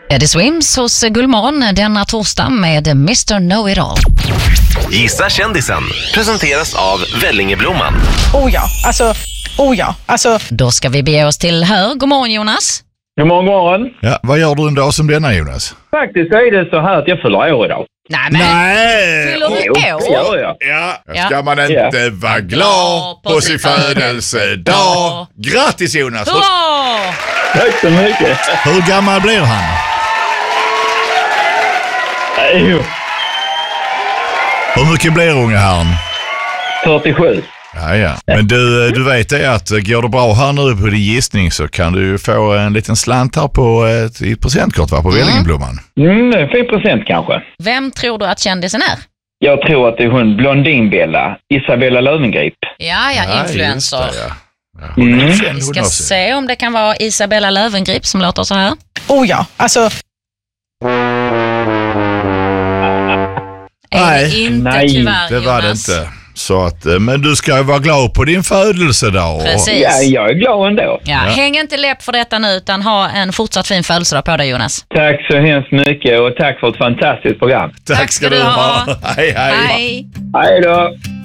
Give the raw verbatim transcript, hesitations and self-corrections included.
Eddie Swims hos Gullman denna torsdag med mister Know-It-All. Gissa kändisen presenteras av Vellingeblomman. Oh ja, alltså, oh ja, alltså. Då ska vi bege oss till här. God morgon Jonas. God morgon, god morgon. Ja, vad gör du en dag som denna, Jonas? Faktiskt är det så här att jag fyller år idag. Nej, men. Nej! Fyller du Jo, det år? gör jag. Ja, ska man inte Ja. vara glad på sin födelsedag? Grattis Jonas! Hurra! Tack så mycket. Hur gammal blir han? Jo, Hur mycket blir unge herrn? fyrtiosju. Ja, ja. Men du, du vet det att går det bra här nu på din gissning så kan du få en liten slant här på ett, ett presentkort va, på Vellingeblomman. Mm, fem procent kanske. Vem tror du att kändisen är? Jag tror att det är hon Blondinbella, Isabella Löwengrip. Ja, ja, influencer. Ja, just det, ja. Ja, hon är Mm. känd, Vi hon ska också. se om det kan vara Isabella Löwengrip som låter så här. Oh ja, alltså. Nej, Är det inte nej, tyvärr, Det var det Jonas. inte. Så att, men du ska ju vara glad på din födelsedag. Precis. Ja, jag är glad ändå. Ja, häng inte läpp för detta nu utan ha en fortsatt fin födelsedag på dig Jonas. Tack så hemskt mycket och tack för ett fantastiskt program. Tack ska du ha. Hej, hej. Hej. Hej då.